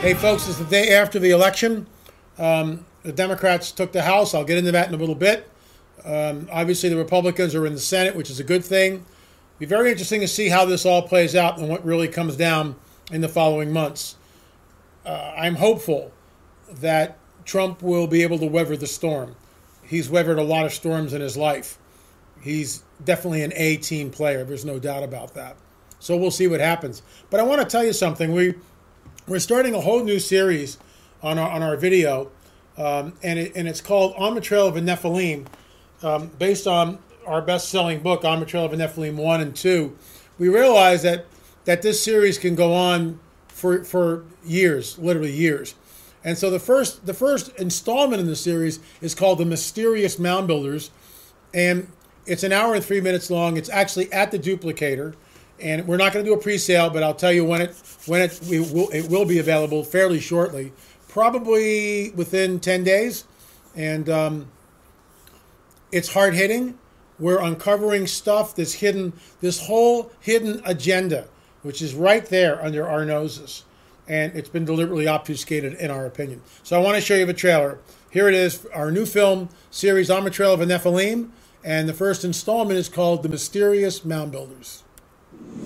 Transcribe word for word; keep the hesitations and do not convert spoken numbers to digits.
Hey, folks, it's the day after the election. Um, the Democrats took the House. I'll get into that in a little bit. Um, obviously, the Republicans are in the Senate, which is a good thing. It'll be very interesting to see how this all plays out and what really comes down in the following months. Uh, I'm hopeful that Trump will be able to weather the storm. He's weathered a lot of storms in his life. He's definitely an A-team player. There's no doubt about that. So we'll see what happens. But I want to tell you something. We We're starting a whole new series on our, on our video, um, and, it, and it's called On the Trail of the Nephilim, um, based on our best-selling book, On the Trail of the Nephilim one and two. We realize that, that this series can go on for, for years, literally years. And so the first, the first installment in the series is called The Mysterious Mound Builders, and it's an hour and three minutes long. It's actually at the Duplicator. And we're not going to do a pre-sale, but I'll tell you when it when it we will it will be available fairly shortly, probably within ten days. And um, it's hard hitting. We're uncovering stuff that's hidden, this whole hidden agenda, which is right there under our noses, and it's been deliberately obfuscated, in our opinion. So I want to show you the trailer. Here it is, our new film series, On the Trail of the Nephilim, and the first installment is called The Mysterious Mound Builders.